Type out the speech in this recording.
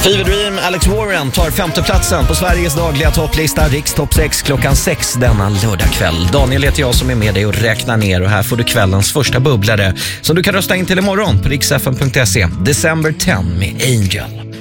Fever Dream, Alex Warren tar femteplatsen på Sveriges dagliga topplista Rikstopp 6 klockan 6 denna lördagkväll. Daniel heter jag som är med dig och räknar ner, och här får du kvällens första bubblare som du kan rösta in till imorgon på riksfn.se. December 10 med Angel.